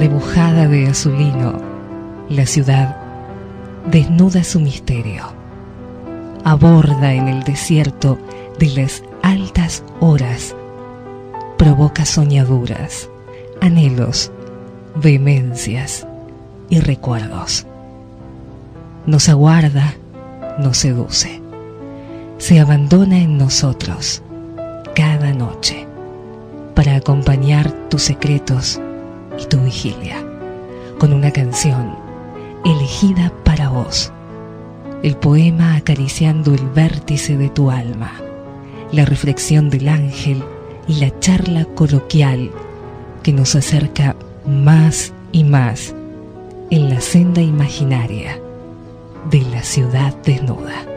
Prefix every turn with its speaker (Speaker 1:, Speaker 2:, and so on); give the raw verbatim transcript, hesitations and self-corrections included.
Speaker 1: arrebujada de azulino, la ciudad desnuda su misterio. Aborda en el desierto de las altas horas, provoca soñaduras, anhelos, vehemencias y recuerdos. Nos aguarda, nos seduce, se abandona en nosotros cada noche para acompañar tus secretos y tu vigilia con una canción elegida para vos, el poema acariciando el vértice de tu alma, la reflexión del ángel y la charla coloquial que nos acerca más y más en la senda imaginaria de la ciudad desnuda.